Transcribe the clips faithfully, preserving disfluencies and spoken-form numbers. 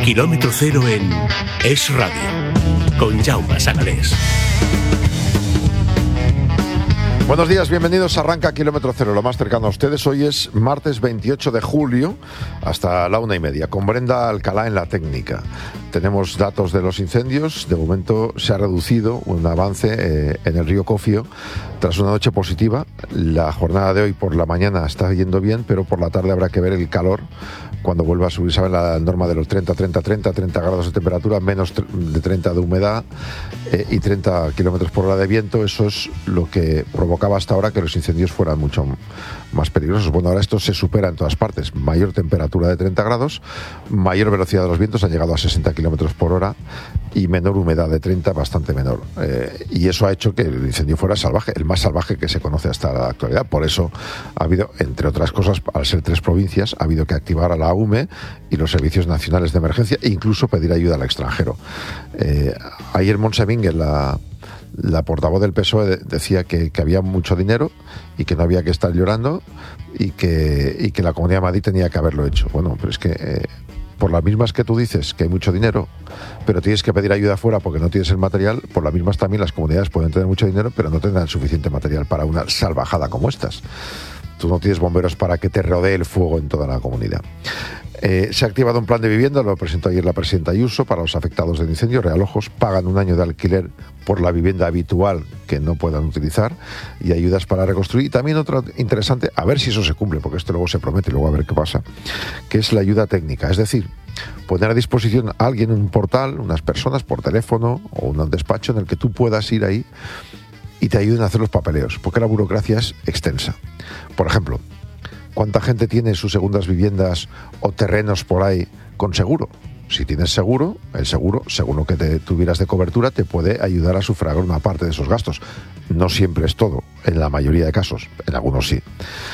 Kilómetro cero en Es Radio, con Jaume Sagalés. Buenos días, bienvenidos a Arranca Kilómetro Cero, lo más cercano a ustedes. Hoy es martes veintiocho de julio, hasta la una y media, con Brenda Alcalá en la técnica. Tenemos datos de los incendios. De momento se ha reducido un avance eh, en el río Cofio tras una noche positiva. La jornada de hoy por la mañana está yendo bien, pero por la tarde habrá que ver el calor cuando vuelva a subir, ¿saben? La norma de los treinta, treinta, treinta, treinta grados de temperatura, menos de treinta de humedad eh, y treinta kilómetros por hora de viento. Eso es lo que provocaba hasta ahora que los incendios fueran mucho más peligrosos. Bueno, ahora esto se supera en todas partes. Mayor temperatura de treinta grados, mayor velocidad de los vientos, han llegado a sesenta kilómetros por hora y menor humedad de treinta, bastante menor. Eh, y eso ha hecho que el incendio fuera salvaje, el más salvaje que se conoce hasta la actualidad. Por eso ha habido, entre otras cosas, al ser tres provincias, ha habido que activar a la U M E y los servicios nacionales de emergencia e incluso pedir ayuda al extranjero. Eh, ayer Montse Mínguez, la La portavoz del P S O E, decía que, que había mucho dinero y que no había que estar llorando y que, y que la Comunidad de Madrid tenía que haberlo hecho. Bueno, pero es que eh, por las mismas que tú dices que hay mucho dinero, pero tienes que pedir ayuda afuera porque no tienes el material, por las mismas también las comunidades pueden tener mucho dinero, pero no tendrán suficiente material para una salvajada como estas. Tú no tienes bomberos para que te rodee el fuego en toda la comunidad. Eh, se ha activado un plan de vivienda, lo presentó ayer la presidenta Ayuso, para los afectados del incendio. Realojos pagan un año de alquiler por la vivienda habitual que no puedan utilizar y ayudas para reconstruir. Y también otro interesante, a ver si eso se cumple, porque esto luego se promete y luego a ver qué pasa, que es la ayuda técnica. Es decir, poner a disposición a alguien un portal, unas personas por teléfono o un despacho en el que tú puedas ir ahí y te ayuden a hacer los papeleos, porque la burocracia es extensa. Por ejemplo, ¿cuánta gente tiene sus segundas viviendas o terrenos por ahí con seguro? Si tienes seguro, el seguro, según lo que te tuvieras de cobertura, te puede ayudar a sufragar una parte de esos gastos. No siempre es todo, en la mayoría de casos, en algunos sí.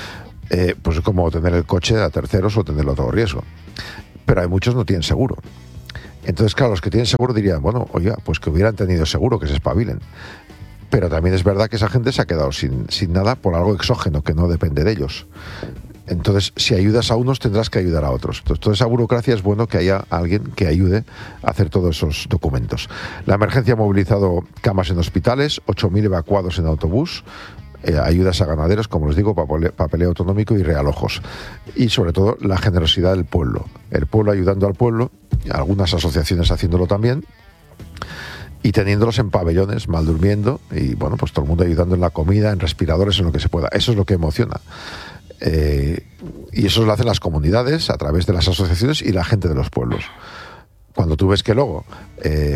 Eh, pues es como tener el coche a terceros o tenerlo a todo riesgo. Pero hay muchos que no tienen seguro. Entonces, claro, los que tienen seguro dirían, bueno, oiga, pues que hubieran tenido seguro, que se espabilen. Pero también es verdad que esa gente se ha quedado sin, sin nada por algo exógeno que no depende de ellos. Entonces, si ayudas a unos, tendrás que ayudar a otros. Entonces, toda esa burocracia es bueno que haya alguien que ayude a hacer todos esos documentos. La emergencia ha movilizado camas en hospitales, ocho mil evacuados en autobús, eh, ayudas a ganaderos, como les digo, papeleo, papeleo autonómico y realojos. Y sobre todo, la generosidad del pueblo. El pueblo ayudando al pueblo, algunas asociaciones haciéndolo también, y teniéndolos en pabellones, mal durmiendo, y bueno, pues todo el mundo ayudando en la comida, en respiradores, en lo que se pueda. Eso es lo que emociona. Eh, y eso lo hacen las comunidades a través de las asociaciones y la gente de los pueblos. Cuando tú ves que luego eh,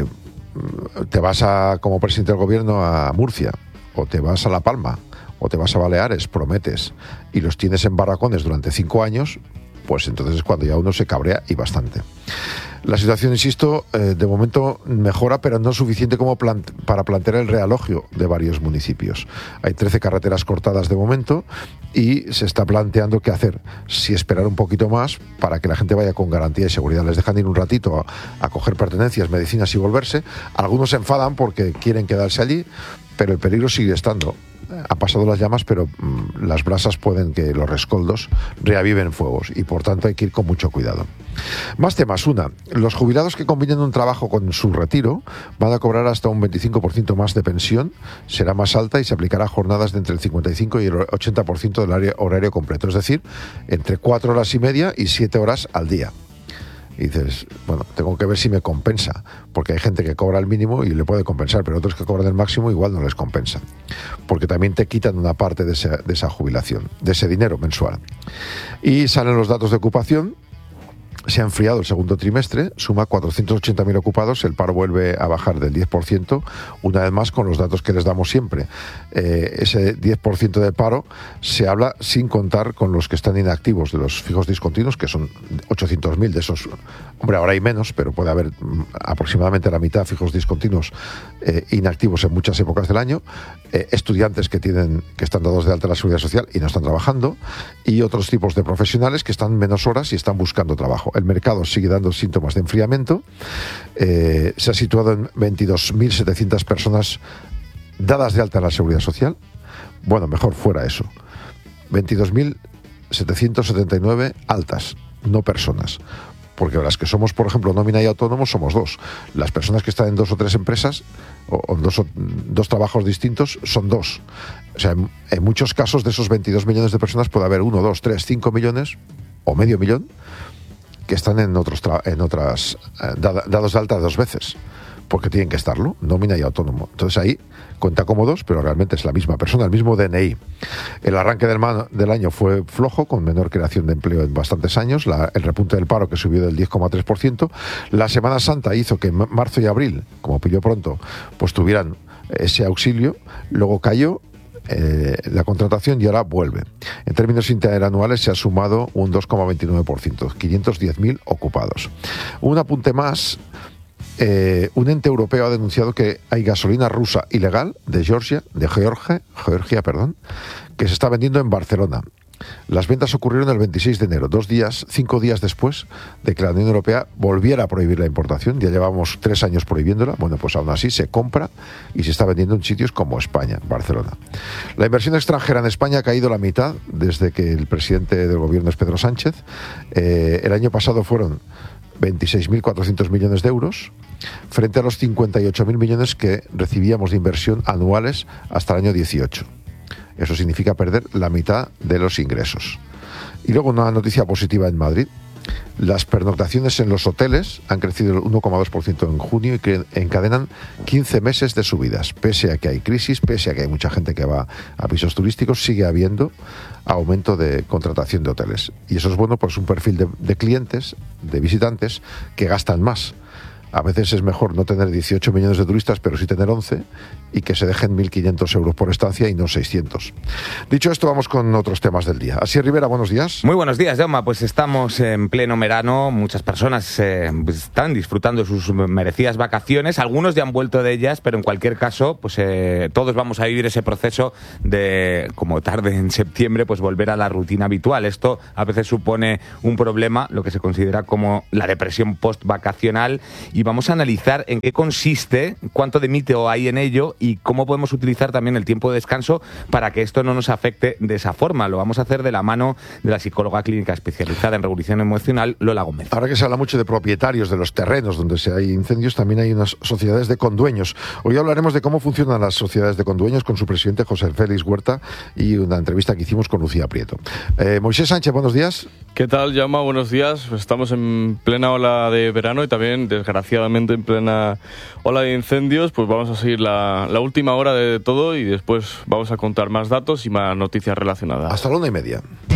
te vas a, como presidente del gobierno a Murcia, o te vas a La Palma, o te vas a Baleares, prometes, y los tienes en barracones durante cinco años, pues entonces es cuando ya uno se cabrea y bastante. La situación, insisto, eh, de momento mejora, pero no suficiente como plant- para plantear el realojio de varios municipios. Hay trece carreteras cortadas de momento y se está planteando qué hacer. Si esperar un poquito más para que la gente vaya con garantía y seguridad. Les dejan ir un ratito a, a coger pertenencias, medicinas y volverse. Algunos se enfadan porque quieren quedarse allí, pero el peligro sigue estando. Ha pasado las llamas, pero mmm, las brasas pueden que los rescoldos reaviven fuegos y por tanto hay que ir con mucho cuidado. Más temas. Una, los jubilados que combinen un trabajo con su retiro van a cobrar hasta un veinticinco por ciento más de pensión, será más alta y se aplicará a jornadas de entre el cincuenta y cinco y el ochenta por ciento del área horario completo, es decir, entre cuatro horas y media y siete horas al día. Y dices, bueno, tengo que ver si me compensa, porque hay gente que cobra el mínimo y le puede compensar, pero otros que cobran el máximo igual no les compensa, porque también te quitan una parte de esa, de esa jubilación, de ese dinero mensual. Y salen los datos de ocupación. Se ha enfriado el segundo trimestre, suma cuatrocientos ochenta mil ocupados, el paro vuelve a bajar del diez por ciento, una vez más con los datos que les damos siempre. Eh, ese diez por ciento de paro se habla sin contar con los que están inactivos de los fijos discontinuos, que son ochocientos mil de esos. Hombre, ahora hay menos, pero puede haber aproximadamente la mitad de fijos discontinuos eh, inactivos en muchas épocas del año, eh, estudiantes que tienen que están dados de alta en la Seguridad Social y no están trabajando, y otros tipos de profesionales que están menos horas y están buscando trabajo. El mercado sigue dando síntomas de enfriamiento, eh, se ha situado en veintidós mil setecientas personas dadas de alta en la Seguridad Social. Bueno, mejor fuera eso. veintidós mil setecientos setenta y nueve altas, no personas. porque las que somos, por ejemplo, nómina y autónomos somos dos. Las personas que están en dos o tres empresas o, o dos, o, dos trabajos distintos son dos. O sea, en, en muchos casos de esos veintidós millones de personas puede haber uno, dos, tres, cinco millones o medio millón que están en otros tra- en otras eh, dada, dados de alta dos veces, porque tienen que estarlo, nómina y autónomo. Entonces ahí cuenta como dos, pero realmente es la misma persona, el mismo D N I. El arranque del, man, del año fue flojo, con menor creación de empleo en bastantes años, la, el repunte del paro que subió del diez coma tres por ciento. La Semana Santa hizo que en marzo y abril, como pilló pronto, pues tuvieran ese auxilio, luego cayó Eh, la contratación y ahora vuelve. En términos interanuales se ha sumado un dos coma veintinueve por ciento, quinientos diez mil ocupados. Un apunte más, eh, un ente europeo ha denunciado que hay gasolina rusa ilegal de Georgia, de Georgia, Georgia, perdón, que se está vendiendo en Barcelona. Las ventas ocurrieron el veintiséis de enero, dos días, cinco días después de que la Unión Europea volviera a prohibir la importación. Ya llevamos tres años prohibiéndola. Bueno, pues aún así se compra y se está vendiendo en sitios como España, Barcelona. La inversión extranjera en España ha caído la mitad desde que el presidente del gobierno es Pedro Sánchez. Eh, el año pasado fueron veintiséis mil cuatrocientos millones de euros frente a los cincuenta y ocho mil millones que recibíamos de inversión anuales hasta el año dieciocho. Eso significa perder la mitad de los ingresos. Y luego una noticia positiva en Madrid. Las pernoctaciones en los hoteles han crecido el uno coma dos por ciento en junio y que encadenan quince meses de subidas. Pese a que hay crisis, pese a que hay mucha gente que va a pisos turísticos, sigue habiendo aumento de contratación de hoteles. Y eso es bueno, pues un perfil de, de clientes, de visitantes, que gastan más. A veces es mejor no tener dieciocho millones de turistas, pero sí tener once, y que se dejen mil quinientos euros por estancia y no seiscientos. Dicho esto, vamos con otros temas del día. Asier Rivera, buenos días. Muy buenos días, Jaume. Pues estamos en pleno verano. Muchas personas eh, pues están disfrutando de sus merecidas vacaciones. Algunos ya han vuelto de ellas, pero en cualquier caso, pues eh, todos vamos a vivir ese proceso de, como tarde en septiembre, pues volver a la rutina habitual. Esto a veces supone un problema, lo que se considera como la depresión post-vacacional, y vamos a analizar en qué consiste, cuánto de mito hay en ello y cómo podemos utilizar también el tiempo de descanso para que esto no nos afecte de esa forma. Lo vamos a hacer de la mano de la psicóloga clínica especializada en regulación emocional, Lola Gómez. Ahora que se habla mucho de propietarios de los terrenos donde se hay incendios, también hay unas sociedades de condueños. Hoy hablaremos de cómo funcionan las sociedades de condueños con su presidente José Félix Huerta y una entrevista que hicimos con Lucía Prieto. Eh, Moisés Sánchez, buenos días. ¿Qué tal, Jaume? Buenos días. Estamos en plena ola de verano y también, desgraciadamente, en plena ola de incendios. Pues vamos a seguir la, la última hora de todo y después vamos a contar más datos y más noticias relacionadas. Hasta la una y media.